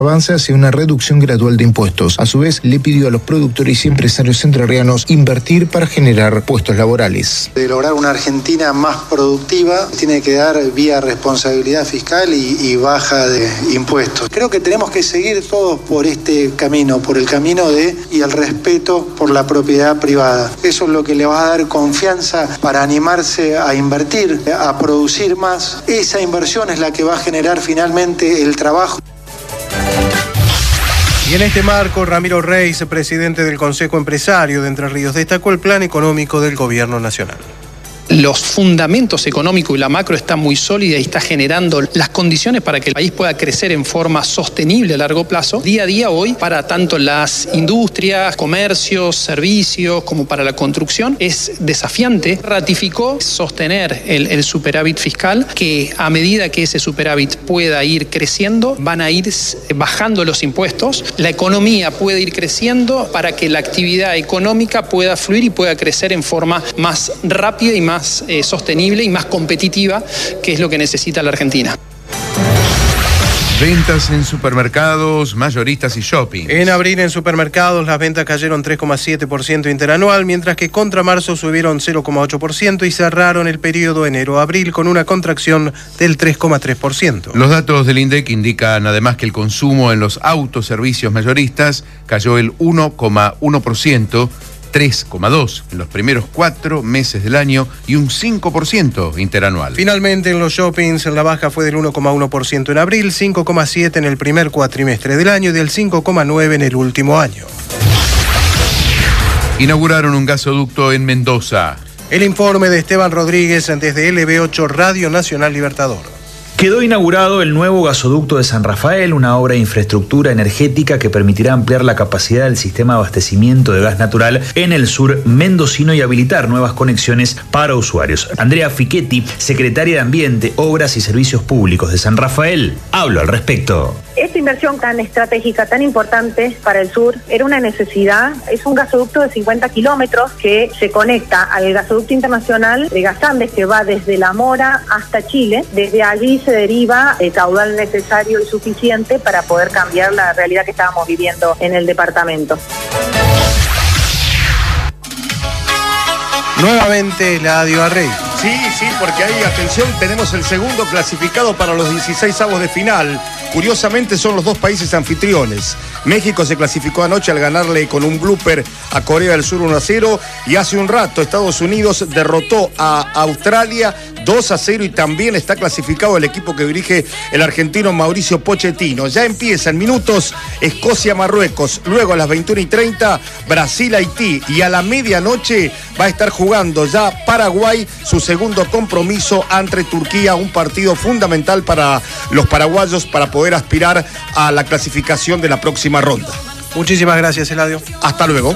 avanza hacia una reducción gradual de impuestos. A su vez, le pidió a los productores y empresarios entrerrianos invertir para generar puestos laborales. De lograr una Argentina más productiva, tiene que dar vía responsabilidad fiscal y baja de impuestos. Creo que tenemos que seguir todos por este camino, por el camino y el respeto por la propiedad privada. Eso es lo que le va a dar confianza para animarse a invertir, a producir más. Esa inversión es la que va a generar finalmente el trabajo. Y en este marco, Ramiro Reis, presidente del Consejo Empresario de Entre Ríos, destacó el plan económico del gobierno nacional. Los fundamentos económicos y la macro están muy sólidas y está generando las condiciones para que el país pueda crecer en forma sostenible a largo plazo. Día a día hoy, para tanto las industrias, comercios, servicios, como para la construcción, es desafiante. Ratificó sostener el superávit fiscal, que a medida que ese superávit pueda ir creciendo, van a ir bajando los impuestos. La economía puede ir creciendo para que la actividad económica pueda fluir y pueda crecer en forma más rápida y más sostenible y más competitiva, que es lo que necesita la Argentina. Ventas en supermercados, mayoristas y shopping. En abril en supermercados las ventas cayeron 3,7% interanual, mientras que contra marzo subieron 0,8% y cerraron el periodo enero-abril con una contracción del 3,3%. Los datos del INDEC indican además que el consumo en los autoservicios mayoristas cayó el 1,1%, 3,2% en los primeros 4 meses del año y un 5% interanual. Finalmente, en los shoppings, la baja fue del 1,1% en abril, 5,7% en el primer cuatrimestre del año y del 5,9% en el último año. Inauguraron un gasoducto en Mendoza. El informe de Esteban Rodríguez desde LB8 Radio Nacional Libertador. Quedó inaugurado el nuevo gasoducto de San Rafael, una obra de infraestructura energética que permitirá ampliar la capacidad del sistema de abastecimiento de gas natural en el sur mendocino y habilitar nuevas conexiones para usuarios. Andrea Fichetti, secretaria de Ambiente, Obras y Servicios Públicos de San Rafael, habló al respecto. Esta inversión tan estratégica, tan importante para el sur, era una necesidad. Es un gasoducto de 50 kilómetros que se conecta al gasoducto internacional de Gas Andes, que va desde La Mora hasta Chile. Desde allí se deriva el caudal necesario y suficiente para poder cambiar la realidad que estábamos viviendo en el departamento. Nuevamente la dio a Rey. Sí, porque ahí, atención, tenemos el segundo clasificado para los 16avos de final. Curiosamente son los dos países anfitriones. México se clasificó anoche al ganarle con un blooper a Corea del Sur 1-0 y hace un rato Estados Unidos derrotó a Australia 2-0 y también está clasificado el equipo que dirige el argentino Mauricio Pochettino. Ya empieza en minutos Escocia-Marruecos, luego a las 21:30 Brasil-Haití y a la medianoche va a estar jugando ya Paraguay su segundo compromiso ante Turquía, un partido fundamental para los paraguayos para poder aspirar a la clasificación de la próxima ronda. Muchísimas gracias, Eladio. Hasta luego.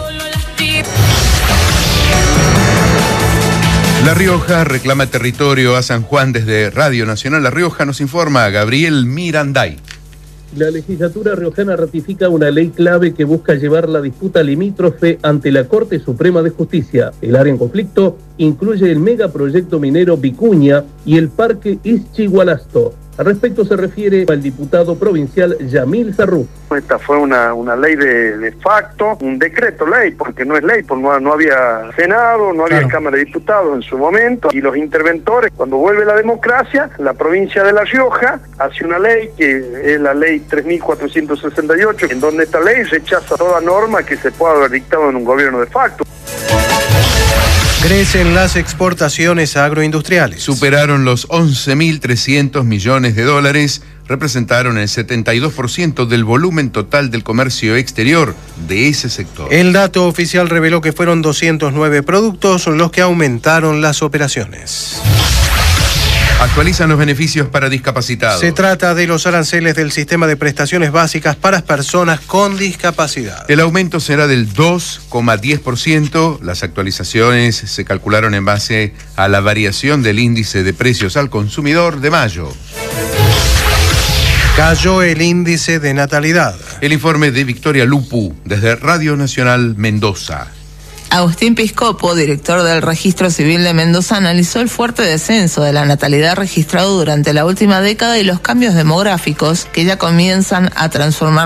La Rioja reclama territorio a San Juan desde Radio Nacional La Rioja, nos informa Gabriel Miranday. La legislatura riojana ratifica una ley clave que busca llevar la disputa limítrofe ante la Corte Suprema de Justicia. El área en conflicto incluye el megaproyecto minero Vicuña y el parque Ischigualasto. Al respecto se refiere al diputado provincial Yamil Sarrú. Esta fue una ley de facto, un decreto ley, porque no es ley, porque no había Senado, no había Cámara de Diputados en su momento, y los interventores, cuando vuelve la democracia, la provincia de La Rioja hace una ley que es la ley 3468, en donde esta ley rechaza toda norma que se pueda haber dictado en un gobierno de facto. Crecen las exportaciones agroindustriales. Superaron los 11.300 millones de dólares, representaron el 72% del volumen total del comercio exterior de ese sector. El dato oficial reveló que fueron 209 productos los que aumentaron las operaciones. Actualizan los beneficios para discapacitados. Se trata de los aranceles del sistema de prestaciones básicas para personas con discapacidad. El aumento será del 2,10%. Las actualizaciones se calcularon en base a la variación del índice de precios al consumidor de mayo. Cayó el índice de natalidad. El informe de Victoria Lupu desde Radio Nacional Mendoza. Agustín Piscopo, director del Registro Civil de Mendoza, analizó el fuerte descenso de la natalidad registrado durante la última década y los cambios demográficos que ya comienzan a transformar